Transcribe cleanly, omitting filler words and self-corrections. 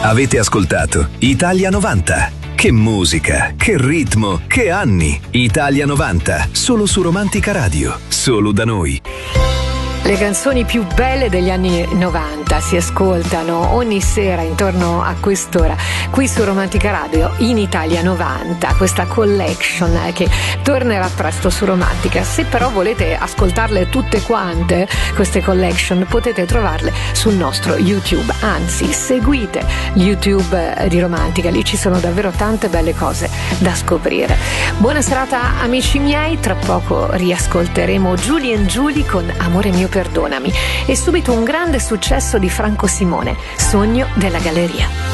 Avete ascoltato Italia 90. Che musica, che ritmo, che anni. Italia 90, solo su Romantica Radio, solo da noi. Le canzoni più belle degli anni 90 si ascoltano ogni sera intorno a quest'ora qui su Romantica Radio in Italia 90, questa collection che tornerà presto su Romantica. Se però volete ascoltarle tutte quante queste collection potete trovarle sul nostro YouTube, anzi seguite YouTube di Romantica, lì ci sono davvero tante belle cose da scoprire. Buona serata amici miei, tra poco riascolteremo Giulia and Giulia con Amore mio perdonami e subito un grande successo di Franco Simone, Sogno della Galleria.